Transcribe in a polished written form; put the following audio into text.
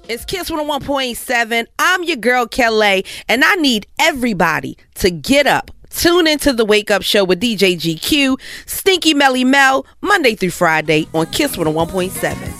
It's Kiss 101.7. I'm your girl, Kelly, and I need everybody to get up. Tune into the Wake Up Show with DJ GQ, Stinky Melly Mel, Monday through Friday on Kiss 101.7.